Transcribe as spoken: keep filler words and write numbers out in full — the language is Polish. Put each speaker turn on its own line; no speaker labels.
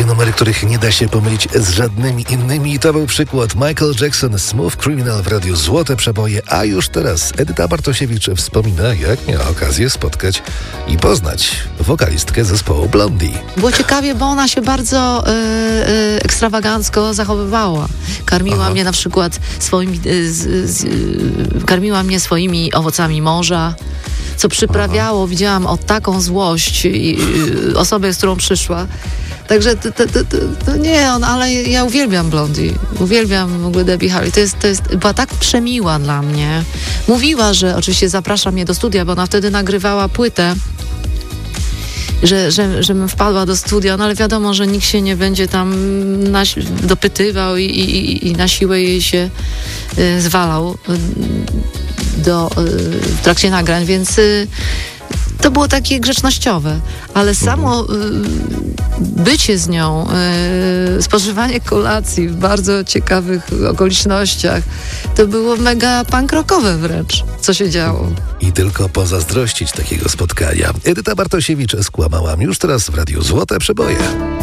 takie numery, których nie da się pomylić z żadnymi innymi. To był przykład Michael Jackson, Smooth Criminal w Radiu Złote Przeboje, a już teraz Edyta Bartosiewicz wspomina, jak miała okazję spotkać i poznać wokalistkę zespołu Blondie.
Było ciekawie, bo ona się bardzo y, y, ekstrawagancko zachowywała. Karmiła
Aha.
mnie na przykład swoimi, y, z, z, y, karmiła mnie swoimi owocami morza, co przyprawiało, Aha. widziałam o taką złość i, y, osobę, z którą przyszła. Także to, to, to, to nie on, ale ja uwielbiam Blondie. Uwielbiam w ogóle Debbie Harry. To jest, to jest, była tak przemiła dla mnie. Mówiła, że oczywiście zaprasza mnie do studia, bo ona wtedy nagrywała płytę, że, że, żebym wpadła do studia, no ale wiadomo, że nikt się nie będzie tam na, dopytywał i, i, i na siłę jej się y, zwalał y, do, y, w trakcie nagrań, więc y, to było takie grzecznościowe, ale samo y, bycie z nią, y, spożywanie kolacji w bardzo ciekawych okolicznościach, to było mega punk rockowe wręcz, co się działo.
I tylko pozazdrościć takiego spotkania. Edyta Bartosiewicz skłamałam już teraz w Radiu Złote Przeboje.